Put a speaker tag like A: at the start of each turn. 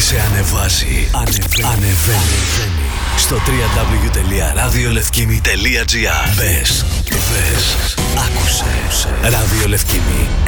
A: Σε ανεβάζει, ανεβαίνει. Στο www.radiolefkimi.gr. Μπες, άκουσε. Ράδιο Λευκήμη.